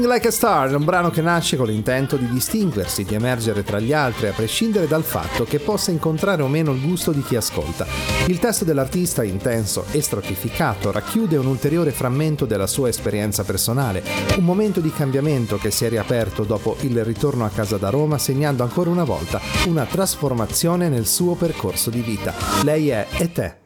Like a Star è un brano che nasce con l'intento di distinguersi, di emergere tra gli altri, a prescindere dal fatto che possa incontrare o meno il gusto di chi ascolta. Il testo dell'artista, intenso e stratificato, racchiude un ulteriore frammento della sua esperienza personale, un momento di cambiamento che si è riaperto dopo il ritorno a casa da Roma, segnando ancora una volta una trasformazione nel suo percorso di vita. Lei è E te.